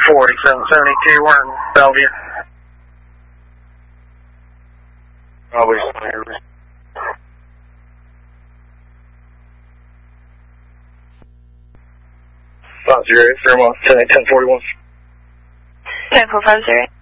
4772, we're in Bellevue. Always. 508, Fairmont, 1041. 10450.